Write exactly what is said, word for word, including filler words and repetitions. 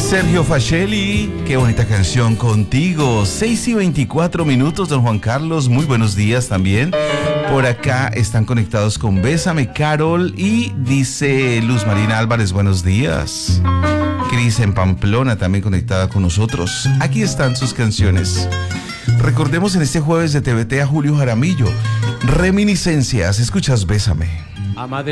Sergio Facelli, qué bonita canción contigo. seis y veinticuatro minutos, don Juan Carlos, muy buenos días también. Por acá están conectados con Bésame Carol y dice Luz Marina Álvarez, buenos días. Cris en Pamplona también conectada con nosotros. Aquí están sus canciones. Recordemos en este jueves de T V T a Julio Jaramillo. Reminiscencias, escuchas Bésame. Ama de